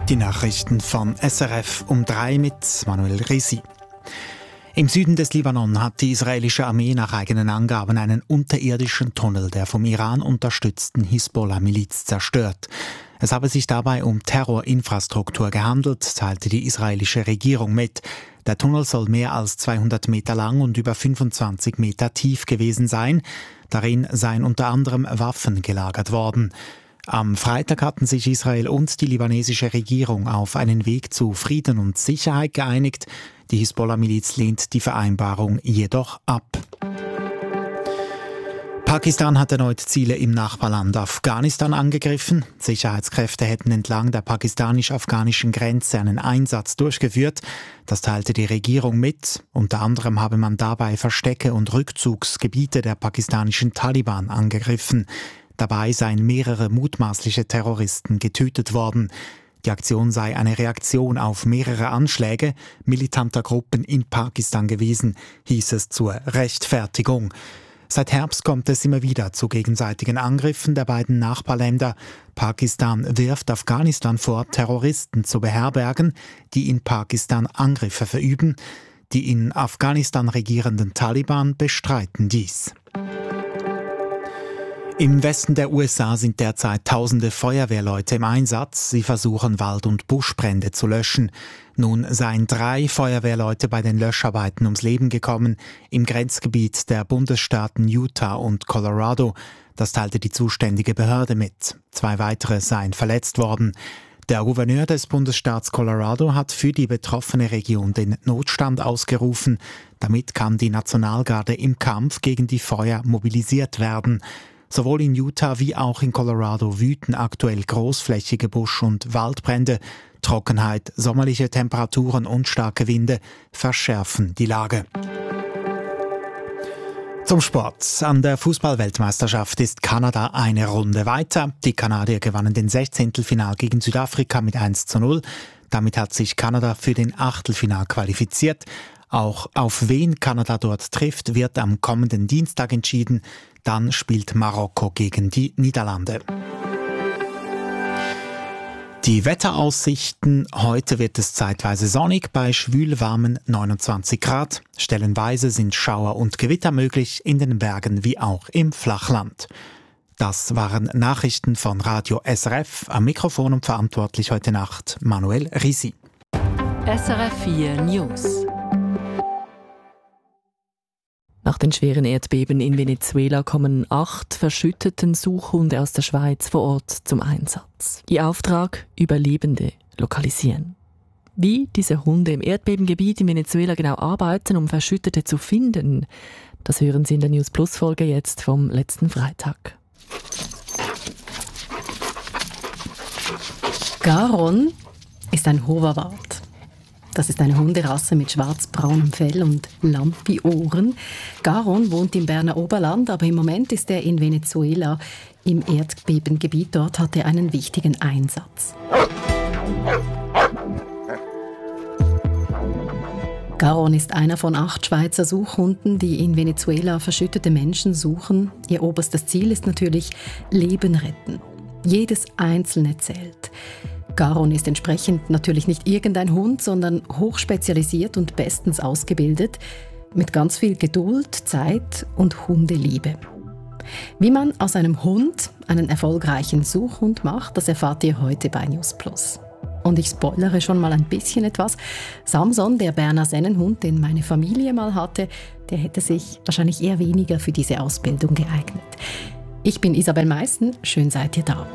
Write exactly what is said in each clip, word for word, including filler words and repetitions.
Die Nachrichten von S R F um drei mit Manuel Risi. Im Süden des Libanon hat die israelische Armee nach eigenen Angaben einen unterirdischen Tunnel der vom Iran unterstützten Hisbollah-Miliz zerstört. Es habe sich dabei um Terrorinfrastruktur gehandelt, teilte die israelische Regierung mit. Der Tunnel soll mehr als zweihundert Meter lang und über fünfundzwanzig Meter tief gewesen sein. Darin seien unter anderem Waffen gelagert worden. Am Freitag hatten sich Israel und die libanesische Regierung auf einen Weg zu Frieden und Sicherheit geeinigt. Die Hisbollah-Miliz lehnt die Vereinbarung jedoch ab. Pakistan hat erneut Ziele im Nachbarland Afghanistan angegriffen. Sicherheitskräfte hätten entlang der pakistanisch-afghanischen Grenze einen Einsatz durchgeführt. Das teilte die Regierung mit. Unter anderem habe man dabei Verstecke und Rückzugsgebiete der pakistanischen Taliban angegriffen. Dabei seien mehrere mutmaßliche Terroristen getötet worden. Die Aktion sei eine Reaktion auf mehrere Anschläge militanter Gruppen in Pakistan gewesen, hieß es zur Rechtfertigung. Seit Herbst kommt es immer wieder zu gegenseitigen Angriffen der beiden Nachbarländer. Pakistan wirft Afghanistan vor, Terroristen zu beherbergen, die in Pakistan Angriffe verüben. Die in Afghanistan regierenden Taliban bestreiten dies. Im Westen der U S A sind derzeit tausende Feuerwehrleute im Einsatz. Sie versuchen, Wald- und Buschbrände zu löschen. Nun seien drei Feuerwehrleute bei den Löscharbeiten ums Leben gekommen, im Grenzgebiet der Bundesstaaten Utah und Colorado. Das teilte die zuständige Behörde mit. Zwei weitere seien verletzt worden. Der Gouverneur des Bundesstaats Colorado hat für die betroffene Region den Notstand ausgerufen. Damit kann die Nationalgarde im Kampf gegen die Feuer mobilisiert werden. Sowohl in Utah wie auch in Colorado wüten aktuell großflächige Busch- und Waldbrände. Trockenheit, sommerliche Temperaturen und starke Winde verschärfen die Lage. Zum Sport. An der Fußball-Weltmeisterschaft ist Kanada eine Runde weiter. Die Kanadier gewannen den Sechzehntelfinal gegen Südafrika mit eins zu null. Damit hat sich Kanada für den Achtelfinal qualifiziert. Auch auf wen Kanada dort trifft, wird am kommenden Dienstag entschieden. Dann spielt Marokko gegen die Niederlande. Die Wetteraussichten: Heute wird es zeitweise sonnig bei schwülwarmen neunundzwanzig Grad. Stellenweise sind Schauer und Gewitter möglich in den Bergen wie auch im Flachland. Das waren Nachrichten von Radio S R F. Am Mikrofon und verantwortlich heute Nacht Manuel Risi. S R F vier News. Nach den schweren Erdbeben in Venezuela kommen acht verschütteten Suchhunde aus der Schweiz vor Ort zum Einsatz. Ihr Auftrag: Überlebende lokalisieren. Wie diese Hunde im Erdbebengebiet in Venezuela genau arbeiten, um Verschüttete zu finden, das hören Sie in der News Plus Folge jetzt vom letzten Freitag. Garon ist ein Hoverwart. Das ist eine Hunderasse mit schwarz-braunem Fell und Lampi-Ohren. Garon wohnt im Berner Oberland, aber im Moment ist er in Venezuela. Im Erdbebengebiet dort hat er einen wichtigen Einsatz. Garon ist einer von acht Schweizer Suchhunden, die in Venezuela verschüttete Menschen suchen. Ihr oberstes Ziel ist natürlich Leben retten. Jedes einzelne zählt. Garon ist entsprechend natürlich nicht irgendein Hund, sondern hochspezialisiert und bestens ausgebildet, mit ganz viel Geduld, Zeit und Hundeliebe. Wie man aus einem Hund einen erfolgreichen Suchhund macht, das erfahrt ihr heute bei News Plus. Und ich spoilere schon mal ein bisschen etwas. Samson, der Berner Sennenhund, den meine Familie mal hatte, der hätte sich wahrscheinlich eher weniger für diese Ausbildung geeignet. Ich bin Isabel Meissen, schön seid ihr da.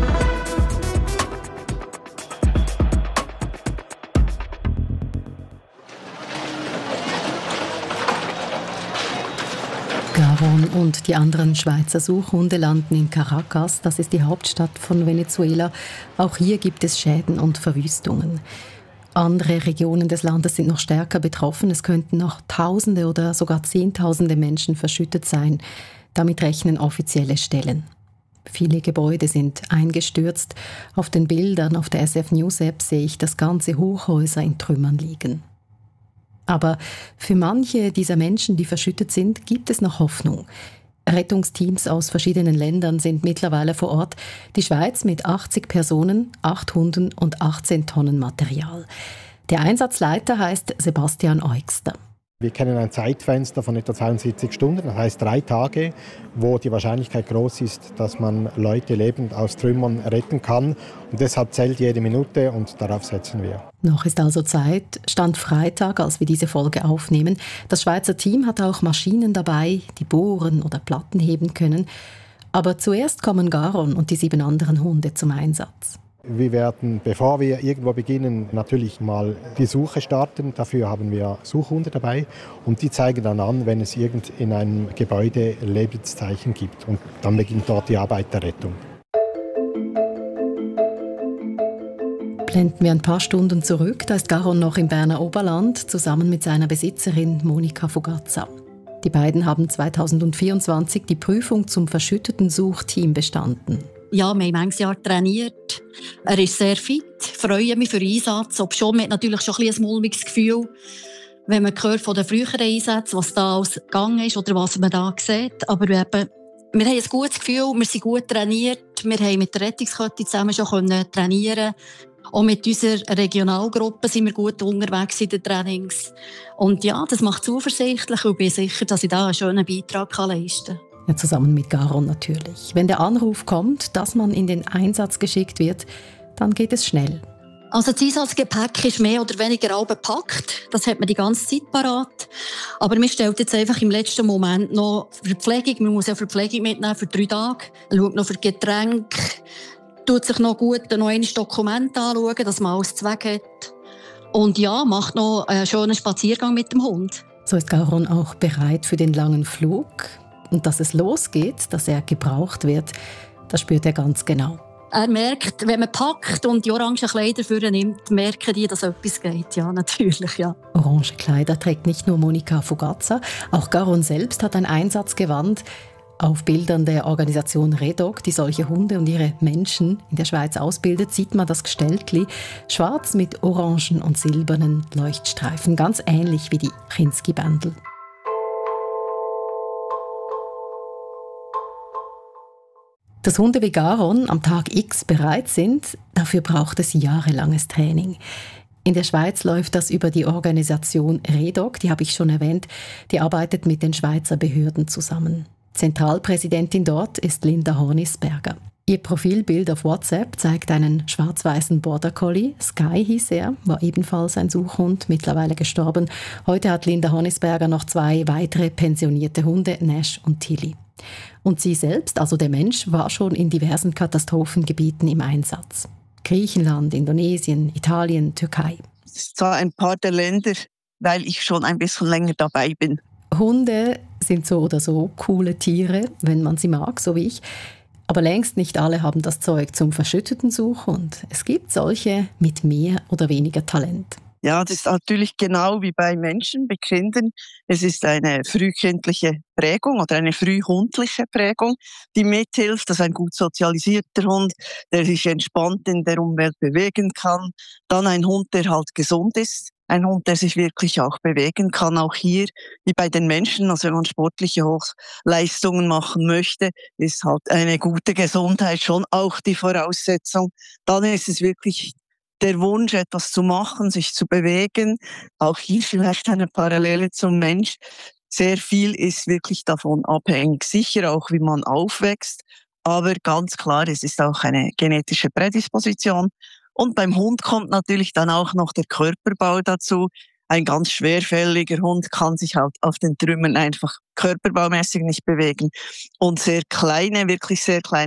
Garon und die anderen Schweizer Suchhunde landen in Caracas. Das ist die Hauptstadt von Venezuela. Auch hier gibt es Schäden und Verwüstungen. Andere Regionen des Landes sind noch stärker betroffen. Es könnten noch Tausende oder sogar Zehntausende Menschen verschüttet sein. Damit rechnen offizielle Stellen. Viele Gebäude sind eingestürzt. Auf den Bildern auf der S F News App sehe ich, dass ganze Hochhäuser in Trümmern liegen. Aber für manche dieser Menschen, die verschüttet sind, gibt es noch Hoffnung. Rettungsteams aus verschiedenen Ländern sind mittlerweile vor Ort. Die Schweiz mit achtzig Personen, acht Hunden und achtzehn Tonnen Material. Der Einsatzleiter heißt Sebastian Eugster. Wir kennen ein Zeitfenster von etwa zweiundsiebzig Stunden, das heißt drei Tage, wo die Wahrscheinlichkeit groß ist, dass man Leute lebend aus Trümmern retten kann. Und deshalb zählt jede Minute und darauf setzen wir. Noch ist also Zeit. Stand Freitag, als wir diese Folge aufnehmen. Das Schweizer Team hat auch Maschinen dabei, die bohren oder Platten heben können. Aber zuerst kommen Garon und die sieben anderen Hunde zum Einsatz. Wir werden, bevor wir irgendwo beginnen, natürlich mal die Suche starten. Dafür haben wir Suchhunde dabei und die zeigen dann an, wenn es irgend in einem Gebäude Lebenszeichen gibt. Und dann beginnt dort die Arbeit der Rettung. Blenden wir ein paar Stunden zurück, da ist Garon noch im Berner Oberland zusammen mit seiner Besitzerin Monika Fugazza. Die beiden haben zweitausendvierundzwanzig die Prüfung zum verschütteten Suchteam bestanden. Ja, wir haben manches Jahr trainiert. Er ist sehr fit, freue mich für den Einsatz. Obschon, man hat natürlich schon ein, ein mulmiges Gefühl, wenn man hört von den früheren Einsätzen, was da alles gegangen ist oder was man da sieht. Aber eben, wir haben ein gutes Gefühl, wir sind gut trainiert. Wir haben mit der Rettungskette zusammen schon trainieren. Auch mit unserer Regionalgruppe sind wir gut unterwegs in den Trainings. Und ja, das macht zuversichtlich und bin sicher, dass ich da einen schönen Beitrag leisten kann. Ja, zusammen mit Garon natürlich. Wenn der Anruf kommt, dass man in den Einsatz geschickt wird, dann geht es schnell. Also das Einsatzgepäck ist mehr oder weniger auch bepackt. Das hat man die ganze Zeit parat. Aber man stellt jetzt einfach im letzten Moment noch Verpflegung. Man muss ja Verpflegung mitnehmen für drei Tage. Man schaut noch für Getränke. Tut sich noch gut noch ein Dokument anschauen, dass man alles zweck hat. Und ja, macht noch einen schönen Spaziergang mit dem Hund. So ist Garon auch bereit für den langen Flug. Und dass es losgeht, dass er gebraucht wird, das spürt er ganz genau. Er merkt, wenn man packt und die orangen Kleider für ihn nimmt, merken die, dass etwas geht. Ja, natürlich, ja. Orange Kleider trägt nicht nur Monika Fugazza, auch Garon selbst hat ein Einsatzgewand. Auf Bildern der Organisation REDOC, die solche Hunde und ihre Menschen in der Schweiz ausbildet, sieht man das Gestelltli schwarz mit orangen und silbernen Leuchtstreifen, ganz ähnlich wie die Kinski-Bändel. Dass Hunde wie Garon am Tag X bereit sind, dafür braucht es jahrelanges Training. In der Schweiz läuft das über die Organisation REDOC, die habe ich schon erwähnt, die arbeitet mit den Schweizer Behörden zusammen. Zentralpräsidentin dort ist Linda Hornisberger. Ihr Profilbild auf WhatsApp zeigt einen schwarz-weißen Border Collie. Sky hieß er, war ebenfalls ein Suchhund, mittlerweile gestorben. Heute hat Linda Hornisberger noch zwei weitere pensionierte Hunde, Nash und Tilly. Und sie selbst, also der Mensch, war schon in diversen Katastrophengebieten im Einsatz. Griechenland, Indonesien, Italien, Türkei. Das ist zwar ein paar der Länder, weil ich schon ein bisschen länger dabei bin. Hunde sind so oder so coole Tiere, wenn man sie mag, so wie ich. Aber längst nicht alle haben das Zeug zum verschütteten Suchhund. Es gibt solche mit mehr oder weniger Talent. Ja, das ist natürlich genau wie bei Menschen, bei Kindern. Es ist eine frühkindliche Prägung oder eine frühhundliche Prägung, die mithilft, dass ein gut sozialisierter Hund, der sich entspannt in der Umwelt bewegen kann, dann ein Hund, der halt gesund ist, ein Hund, der sich wirklich auch bewegen kann, auch hier, wie bei den Menschen, also wenn man sportliche Hochleistungen machen möchte, ist halt eine gute Gesundheit schon auch die Voraussetzung. Dann ist es wirklich der Wunsch, etwas zu machen, sich zu bewegen. Auch hier vielleicht eine Parallele zum Mensch. Sehr viel ist wirklich davon abhängig. Sicher auch, wie man aufwächst. Aber ganz klar, es ist auch eine genetische Prädisposition. Und beim Hund kommt natürlich dann auch noch der Körperbau dazu. Ein ganz schwerfälliger Hund kann sich halt auf den Trümmern einfach körperbaumäßig nicht bewegen. Und sehr kleine, wirklich sehr kleine